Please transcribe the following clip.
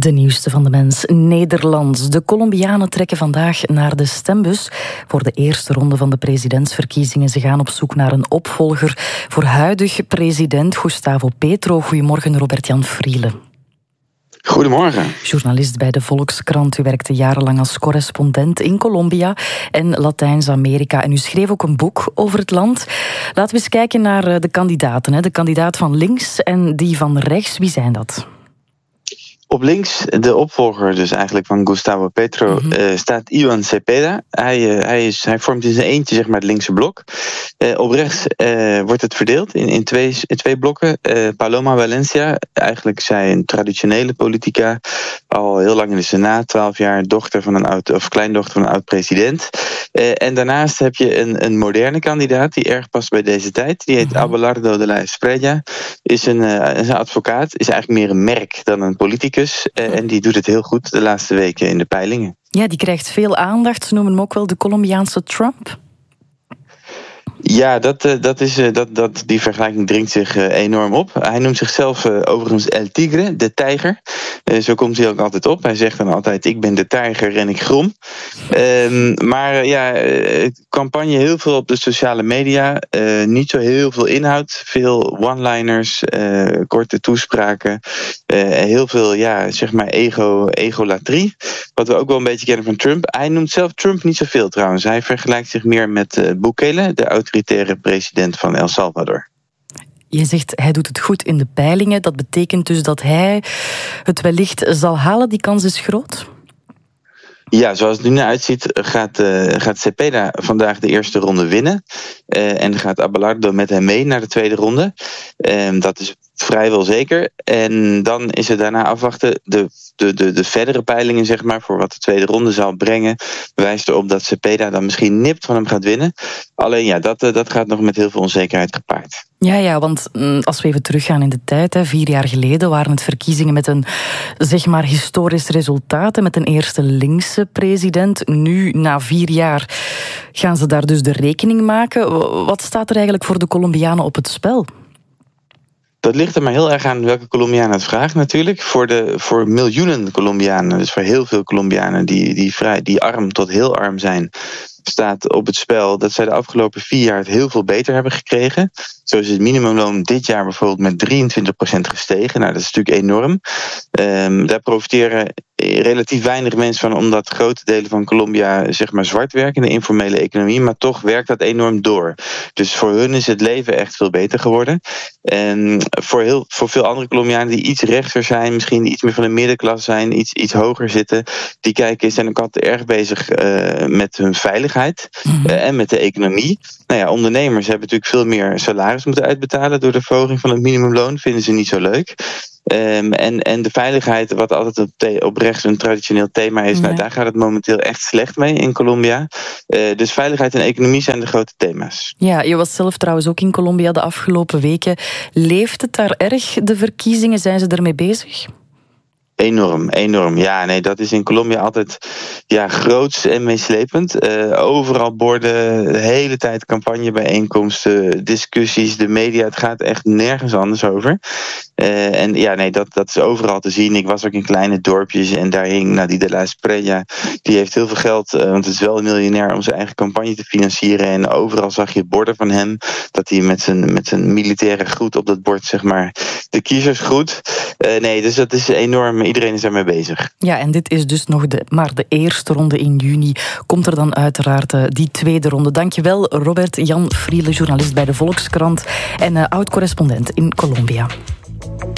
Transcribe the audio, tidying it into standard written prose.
De nieuwste van de mens, Nederland. De Colombianen trekken vandaag naar de stembus voor de eerste ronde van de presidentsverkiezingen. Ze gaan op zoek naar een opvolger voor huidig president Gustavo Petro. Goedemorgen, Robert-Jan Vriele. Goedemorgen. Journalist bij de Volkskrant. U werkte jarenlang als correspondent in Colombia en Latijns-Amerika. En u schreef ook een boek over het land. Laten we eens kijken naar de kandidaten. De kandidaat van links en die van rechts. Wie zijn dat? Op links, de opvolger dus eigenlijk van Gustavo Petro, staat Iván Cepeda. Hij vormt in zijn eentje zeg maar het linkse blok. Op rechts wordt het verdeeld in twee blokken. Paloma Valencia, eigenlijk zij een traditionele politica, al heel lang in de Senaat, 12 jaar, kleindochter van een oud-president. En daarnaast heb je een moderne kandidaat die erg past bij deze tijd. Die heet Abelardo de la Espriella. Is een advocaat, is eigenlijk meer een merk dan een politicus. En die doet het heel goed de laatste weken in de peilingen. Ja, die krijgt veel aandacht. Ze noemen hem ook wel de Colombiaanse Trump. Ja, die vergelijking dringt zich enorm op. Hij noemt zichzelf overigens El Tigre, de tijger. Zo komt hij ook altijd op. Hij zegt dan altijd, ik ben de tijger en ik grom. Campagne heel veel op de sociale media. Niet zo heel veel inhoud. Veel one-liners, korte toespraken. Heel veel, zeg maar, egolatrie. Wat we ook wel een beetje kennen van Trump. Hij noemt zelf Trump niet zoveel trouwens. Hij vergelijkt zich meer met Bukele, de autoritaire president van El Salvador. Je zegt, hij doet het goed in de peilingen. Dat betekent dus dat hij het wellicht zal halen. Die kans is groot? Ja, zoals het nu naar uitziet gaat Cepeda vandaag de eerste ronde winnen. En gaat Abelardo met hem mee naar de tweede ronde. Dat is vrijwel zeker. En dan is het daarna afwachten. De verdere peilingen, zeg maar, voor wat de tweede ronde zal brengen, wijst erop dat Cepeda dan misschien nipt van hem gaat winnen. Alleen ja, dat gaat nog met heel veel onzekerheid gepaard. Ja, want als we even teruggaan in de tijd, 4 jaar geleden waren het verkiezingen met een, zeg maar, historisch resultaat, met een eerste linkse president. Nu, na 4 jaar, gaan ze daar dus de rekening maken. Wat staat er eigenlijk voor de Colombianen op het spel? Dat ligt er maar heel erg aan welke Colombianen het vraagt natuurlijk. Voor miljoenen Colombianen, dus voor heel veel Colombianen die arm tot heel arm zijn, staat op het spel dat zij de afgelopen 4 jaar het heel veel beter hebben gekregen. Zo is het minimumloon dit jaar bijvoorbeeld met 23% gestegen. Nou, dat is natuurlijk enorm. Daar profiteren relatief weinig mensen van, omdat grote delen van Colombia zeg maar zwart werken in de informele economie, maar toch werkt dat enorm door. Dus voor hun is het leven echt veel beter geworden. En voor veel andere Colombianen die iets rechter zijn, misschien die iets meer van de middenklasse zijn, iets hoger zitten, die zijn ook altijd erg bezig met hun veiligheid en met de economie. Nou ja, ondernemers hebben natuurlijk veel meer salaris moeten uitbetalen door de verhoging van het minimumloon. Vinden ze niet zo leuk. En de veiligheid, wat altijd op rechts een traditioneel thema is, nou, daar gaat het momenteel echt slecht mee in Colombia. Dus veiligheid en economie zijn de grote thema's. Ja, je was zelf trouwens ook in Colombia de afgelopen weken. Leeft het daar erg, de verkiezingen? Zijn ze ermee bezig? Enorm. Ja, nee, dat is in Colombia altijd groots en meeslepend. Overal borden, de hele tijd campagnebijeenkomsten, discussies, de media. Het gaat echt nergens anders over. Dat is overal te zien. Ik was ook in kleine dorpjes en daar hing die de la Espriella. Die heeft heel veel geld, want het is wel een miljonair, om zijn eigen campagne te financieren. En overal zag je borden van hem, dat hij met zijn militaire groet op dat bord, zeg maar, de kiezers groet. Dus dat is enorm. Iedereen is daarmee bezig. Ja, en dit is dus nog maar de eerste ronde in juni. Komt er dan uiteraard die tweede ronde. Dankjewel, Robert-Jan Vriele, journalist bij de Volkskrant en oud-correspondent in Colombia.